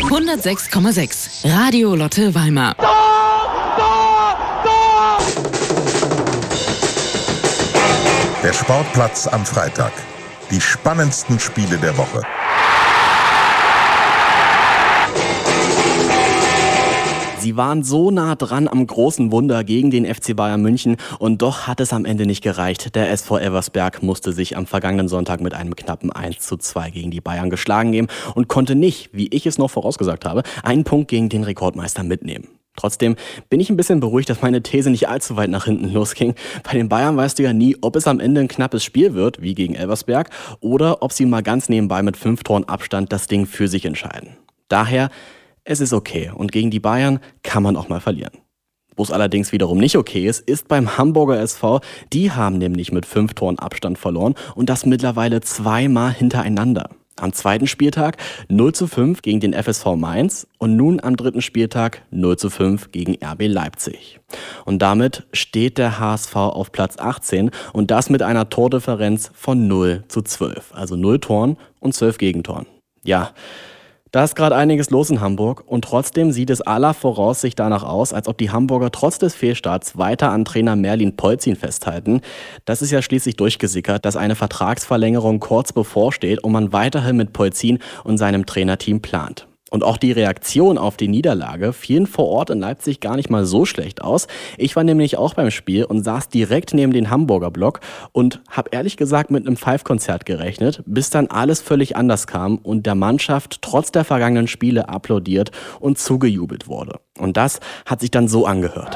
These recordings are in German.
106,6 Radio Lotte Weimar. Der Sportplatz am Freitag. Die spannendsten Spiele der Woche. Sie waren so nah dran am großen Wunder gegen den FC Bayern München und doch hat es am Ende nicht gereicht. Der SV Elversberg musste sich am vergangenen Sonntag mit einem knappen 1:2 gegen die Bayern geschlagen geben und konnte nicht, wie ich es noch vorausgesagt habe, einen Punkt gegen den Rekordmeister mitnehmen. Trotzdem bin ich ein bisschen beruhigt, dass meine These nicht allzu weit nach hinten losging. Bei den Bayern weißt du ja nie, ob es am Ende ein knappes Spiel wird, wie gegen Elversberg, oder ob sie mal ganz nebenbei mit 5 Toren Abstand das Ding für sich entscheiden. Daher, es ist okay und gegen die Bayern kann man auch mal verlieren. Wo es allerdings wiederum nicht okay ist beim Hamburger SV. Die haben nämlich mit 5 Toren Abstand verloren und das mittlerweile 2-mal hintereinander. Am zweiten Spieltag 0:5 gegen den FSV Mainz und nun am dritten Spieltag 0:5 gegen RB Leipzig. Und damit steht der HSV auf Platz 18 und das mit einer Tordifferenz von 0:12. Also 0 Toren und 12 Gegentoren. Ja, da ist gerade einiges los in Hamburg und trotzdem sieht es aller Voraussicht danach aus, als ob die Hamburger trotz des Fehlstarts weiter an Trainer Merlin Polzin festhalten. Das ist ja schließlich durchgesickert, dass eine Vertragsverlängerung kurz bevorsteht und man weiterhin mit Polzin und seinem Trainerteam plant. Und auch die Reaktion auf die Niederlage fielen vor Ort in Leipzig gar nicht mal so schlecht aus. Ich war nämlich auch beim Spiel und saß direkt neben den Hamburger Block und habe ehrlich gesagt mit einem Five-Konzert gerechnet, bis dann alles völlig anders kam und der Mannschaft trotz der vergangenen Spiele applaudiert und zugejubelt wurde. Und das hat sich dann so angehört.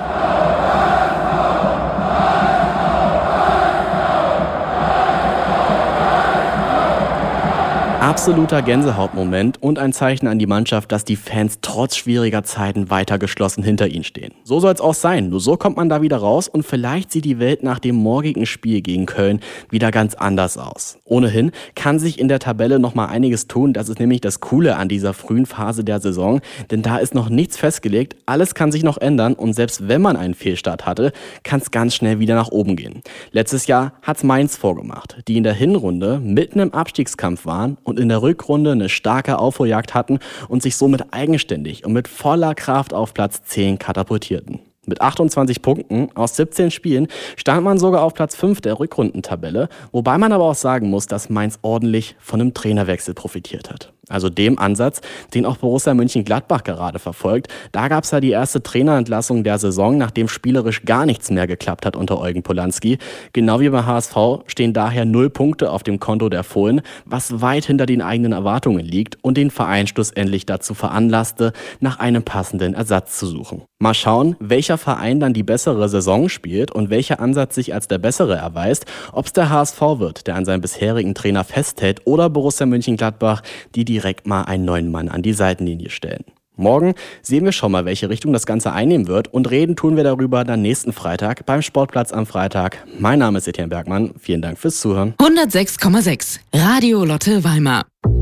Absoluter Gänsehautmoment und ein Zeichen an die Mannschaft, dass die Fans trotz schwieriger Zeiten weiter geschlossen hinter ihnen stehen. So soll es auch sein, nur so kommt man da wieder raus und vielleicht sieht die Welt nach dem morgigen Spiel gegen Köln wieder ganz anders aus. Ohnehin kann sich in der Tabelle noch mal einiges tun, das ist nämlich das Coole an dieser frühen Phase der Saison, denn da ist noch nichts festgelegt, alles kann sich noch ändern und selbst wenn man einen Fehlstart hatte, kann es ganz schnell wieder nach oben gehen. Letztes Jahr hat's Mainz vorgemacht, die in der Hinrunde mitten im Abstiegskampf waren und in der Rückrunde eine starke Aufholjagd hatten und sich somit eigenständig und mit voller Kraft auf Platz 10 katapultierten. Mit 28 Punkten aus 17 Spielen stand man sogar auf Platz 5 der Rückrundentabelle, wobei man aber auch sagen muss, dass Mainz ordentlich von einem Trainerwechsel profitiert hat. Also dem Ansatz, den auch Borussia Mönchengladbach gerade verfolgt. Da gab es ja die erste Trainerentlassung der Saison, nachdem spielerisch gar nichts mehr geklappt hat unter Eugen Polanski. Genau wie beim HSV stehen daher 0 Punkte auf dem Konto der Fohlen, was weit hinter den eigenen Erwartungen liegt und den Verein schlussendlich dazu veranlasste, nach einem passenden Ersatz zu suchen. Mal schauen, welcher Verein dann die bessere Saison spielt und welcher Ansatz sich als der bessere erweist, ob es der HSV wird, der an seinem bisherigen Trainer festhält, oder Borussia Mönchengladbach, die direkt mal einen neuen Mann an die Seitenlinie stellen. Morgen sehen wir schon mal, welche Richtung das Ganze einnehmen wird und reden tun wir darüber dann nächsten Freitag beim Sportplatz am Freitag. Mein Name ist Etienne Bergmann, vielen Dank fürs Zuhören. 106,6 Radio Lotte Weimar.